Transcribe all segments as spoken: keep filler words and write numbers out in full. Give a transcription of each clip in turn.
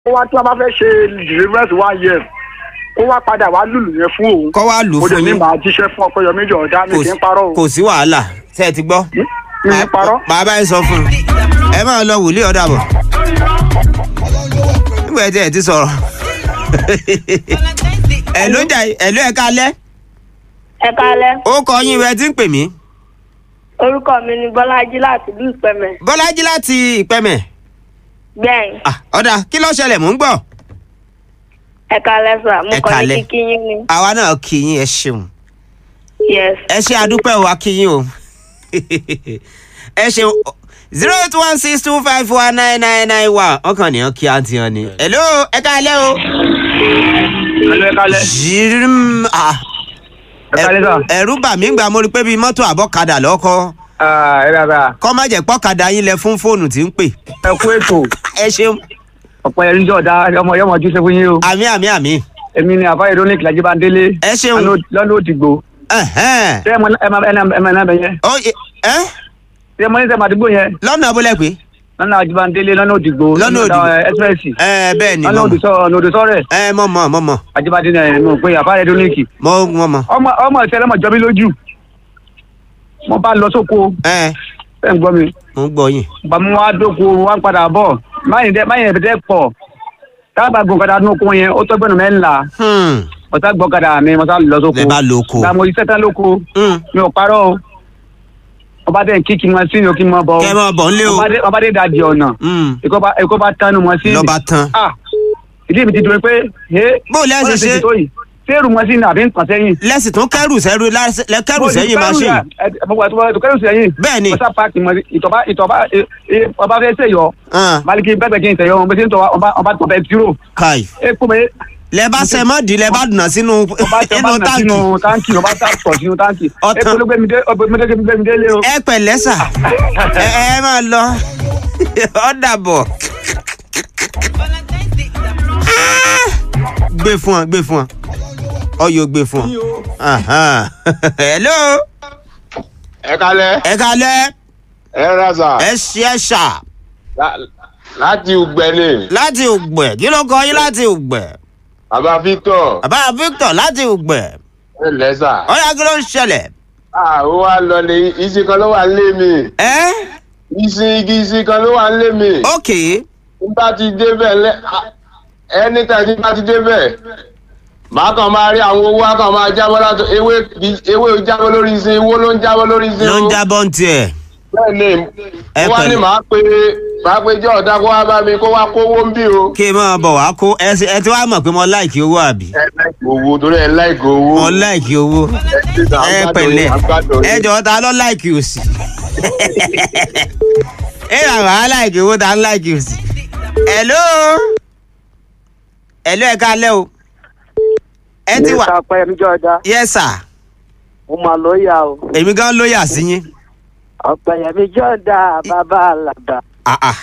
ó wá tí wọ́n bá fẹ́ ṣe deliverance one year kó wá padà wá lùlù yẹn fún òun. kọ́ wá lù fún yín. mo dẹ̀ ní màá jíṣẹ́ fún Ọpẹ́yẹmí Jọ̀ọ́dá mi kì í parọ́ o. kò sí wàhálà ṣé ẹ ti gbọ́. mi ì parọ́. màá bá yín sọ fún un ẹ máa lọ wòlíì ọ̀dà bọ̀ nígbà tí ẹ ti sọ̀rọ̀ ẹ ló jà ẹ ló ẹ kálẹ́. ẹ kálẹ́. ó kọ yín rẹ tí ń pè mí. orúkọ mi ni Bọ́lájí láti ìlú Ìpẹ́mẹ̀. Bọ́lájí láti Ìpẹ́mẹ̀. bẹ́ẹ̀. ọ̀dà kí ló ṣẹlẹ̀ mò ń gbọ́. ẹ kálẹ́ sà mo kàn ní kíkí yín ni. àwa náà kí yín ẹ ṣeun. yes. ẹ ṣe àdúpẹ́ wa kí yín o. ẹ ṣeun zero eight one six two five one nine nine nine one ọkàn nìyẹn kí àǹtí yẹn ni. hello ẹ kálẹ́ o. hello ẹ kálẹ́. jim ah ẹ kálẹ́ sà. ẹ̀rù bà mí gbà mo rí pé bíi mọ́tò àbọ̀kadà lọ́kọ́. ẹ dáadáa. kọ́ má jẹ́ pọ́kadà yín lẹ fún fóònù tí ń pè. ẹ kú ètò. ẹ ṣeun. Ọpẹ́yẹmí Jọ̀ọ́dá ọmọ yọmọ ojú ṣe fún yín o. àmì àmì àmì. èmi ni àbáyé lónìí kìlájí bá ń délé. ẹ ṣeun. lọ́nà òdìgbò. ṣé ẹ mọ ẹ mọ ẹ náà bẹ yẹn. ẹ. ṣé ẹ mọ ní sẹ́mi àdúgbò yẹn. lọ́nà abúlé pé. lọ́nà àjíbándélé lọ́nà òdìgbò. lọ́nà òdìgbò ẹsẹ̀rẹ̀sì. ẹ bẹ́ẹ̀ ni lọ́nà òdìsọ́rẹ̀. ẹ mọ̀ mọ̀ mọ̀ mọ̀. àjíbándélé ẹ mọ̀ pé àbáyé lónìí. mọ̀ mọ̀ mọ̀. ọmọ ọmọ ìṣẹ̀lẹ̀ mọ̀ jọ mí lójú. mo bá lọ sóko. ẹ ẹ ń gbọ́ mi. mo ń gbọ́ yín. bàmú wa dóko wa ń padà bọ̀ máyìn ẹ̀bẹ̀tẹ̀ pọ̀ tábà gbọ̀ngàdà nínú oko yẹn ó tọ́gbẹ́nu mẹ́ńlá. ọ̀tá gbọ̀ngàdà mi mo sá lọ sóko. lè bá lóko. gbàmọ̀ iṣẹ́ tán lóko. mi ò parọ́ o. ọba dẹ̀ kí kí n máa sí ni o kí n máa bọ̀. kẹ́ ẹ máa bọ̀ ń lé o. ọba dẹ̀ dajì ọ̀nà. èkó bá tánu mọ́ sí ni. lọ́ba tán. ìdí mi ti dùn pé. bó o lẹ́sẹ̀ ṣe. sẹ́rù mọ́ sí ni àbí nǹkan sẹ́yìn. lẹ́sìn tó kẹ́rù sẹ́rù kẹ́rù sẹ́yìn machine. kẹ́rù sẹ́yìn. bẹ́ẹ̀ ni. ọ̀sá paaki mọ̀ ìtọ́ba ìtọ́ba ọba fẹ́ sẹ́yọ. maliki bẹ́ẹ̀ bẹ́ẹ̀ kí n sẹ́yọ ọba tí ń tọ́ ọba tó bẹ́ẹ̀ tiro. káì. ẹ kú mi. lẹ bá sẹ mọ di lẹ bá dùnà sínú inú táǹkì. táǹkì ọba tọ̀ sínú táǹkì. ọ̀tán ẹ kúló gbẹmídé gbẹmídé lé o. ẹ pẹ̀lẹ́ sà ẹ ẹ máa lọ ọ dàbọ̀. gbé fún ọ gbé fún ọ ọyọ gbé fún ọ. hello. ẹ kálẹ́. ẹ kálẹ́. ẹ raza. ẹ ṣe ẹ ṣà. láti Ùgbẹ́ ni. láti Ùgbẹ́ kí ló kọ yín láti Ùgbẹ́. bàbá Victor. bàbá Victor láti Ùgbẹ́. ẹ lẹ́sà. ọ̀yà kí ló ń ṣẹlẹ̀. ó wá lọ ní isi kan ló wà lé mi. ẹ. isi igi isi kan ló wà lé mi. ok. n bá ti débẹ̀ lẹ́ ẹni tàbí bá ti débẹ̀ màá kàn máa rí àwọn owó á kàn máa jábọ́ látọ̀ ewé ewé jábọ́ lórí isin owó ló ń jábọ́ lórí isin. ló ń jábọ́ ń tiẹ̀. bẹ́ẹ̀ ni wọ́n ní màá pe màá pe Jọ̀ọ́dá kó wá bá mi kó wá kówó ń bí o. kí n máa bọ̀ wá kó ẹ ti wá mọ̀ pé mo láìkì owó àbí. ẹ láìkì owó torí ẹ láìkì owó. mo láìkì owó. ẹ pẹ̀lẹ́ ẹ jọ̀ọ́ ta ló láìkì òsì. ẹ rà wá láìkì owó ta ló láìkì òsì. hello. hello ẹ káalẹ́ o. ẹ ti wà. ní Ọpẹ́yẹmí Jọ̀ọ́dá. yes sir. mo máa lóyà o. èmi gan lóyà sí yín. Ọpẹ́yẹmí Jọ̀ọ́dá bàbá àlàbà. ah ah.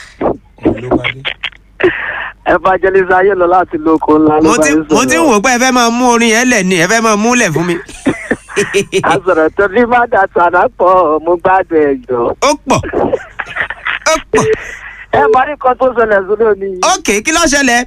evangelist ayé lọ láti lóko ńlá ló bá ń sọ̀rọ̀. mo ti ń wò pé ẹ fẹ́ máa mú orin yẹn lẹ̀ ni ẹ fẹ́ máa mú lẹ̀ fún mi. àsọ̀rọ̀ tó ní má dà sànà pọ̀ mo gbádùn ẹ̀ jọ. ó pọ̀ ó pọ̀. ẹ máa ní kan tó ṣẹlẹ̀ sórí òní. ok kí ló ṣẹlẹ̀.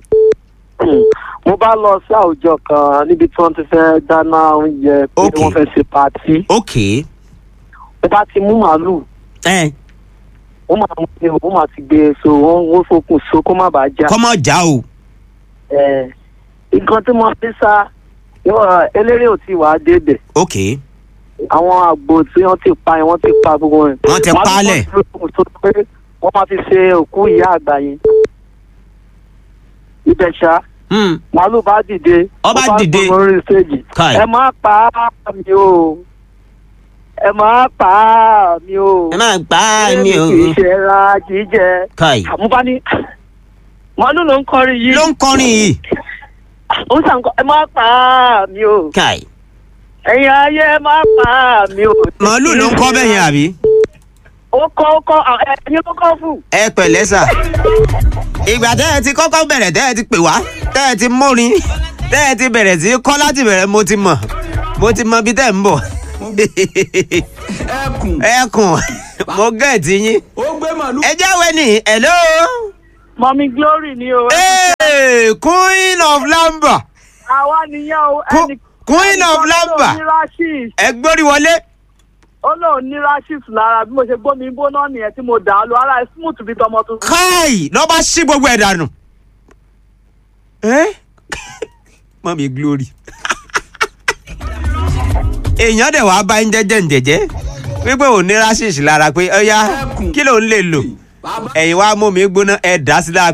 mo bá lọ sí àwùjọ kan níbi tí wọ́n ti fẹ́ dáná oúnjẹ pé wọ́n fẹ́ ṣe pàtí. ok. mo bá ti mú màálù. ẹ. wọ́n máa mú mi wọ́n máa ti gbé e so wọ́n wọ́n fokùn so kó má bàa já. kọ́ mọ̀ já o. ẹ nǹkan tí mo fi sá eléré ò tí wàá débẹ̀. ok. àwọn àgbò tí wọ́n ti pa yẹn wọ́n ti pa gbogbo rẹ̀. wọ́n ti palẹ̀. wọ́n máa fi ṣe òkú ìyá àgbà yẹn. ibẹ̀ ṣá. màálù bá dìde. ó bá dìde. ó bá gbọ́ lórí stéèjì. ẹ má pa á mi o. ẹ má pa á mi o. ẹ má pa á mi o. kì í ṣe ra jíjẹ. àmúbá ní màálù ló ń kọrin yìí. ló ń kọrin yìí. ó sàn kọ ẹ má pa á mi o. ẹ̀yin ayé ẹ má pa á mi o. màálù ló ń kọ́ bẹ́ẹ̀ yẹn àbí. ó kọ́ ó kọ́ ẹ̀yin ló kọ́ fún. ẹ pẹ̀lẹ́ sà. ìgbà tẹ́ ẹ ti kọ́kọ́ bẹ̀rẹ̀ tẹ́ ẹ ti pè wá tẹ́ ẹ ti mórin tẹ́ ẹ ti bẹ̀rẹ̀ sí kọ́ láti bẹ̀rẹ̀ mo ti mọ̀ mo ti mọ bí tẹ́ ẹ ń bọ̀. ẹkùn ẹkùn mo gẹ̀ẹ́tì yín. ó gbé màlúù. ẹ jáwé ní hello. Mọ̀mí Glory ni o. Hey, Queen of Lamba. Àwa nìyẹn o. Qu- Queen of Lamba. Ó ní rashes. Ẹ gbórí wọlé. Ó lóun ní rashes lára bí mo ṣe gbómi gbóná nìyẹn tí mo dà á lọ. Ara ẹ̀ smooth bí tọmọ tuntun. Káì lọ́ bá ṣí gbogbo ẹ̀ dànù. Mọ̀mí Glory. Èèyàn dẹ̀ wá bá ń jẹ́jẹ́ ń jẹ́jẹ́ wípé òun ní rashes lára pé ọ̀ya kí ló ń lè lò ẹ̀yin wá mú mi gbóná ẹ̀ dá sí lára pé